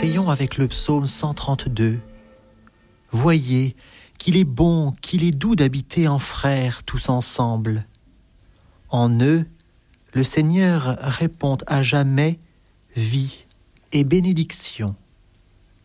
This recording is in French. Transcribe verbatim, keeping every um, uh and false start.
prions avec le psaume cent trente-deux. Voyez qu'il est bon, qu'il est doux d'habiter en frères tous ensemble. En eux, le Seigneur répond à jamais vie et bénédiction.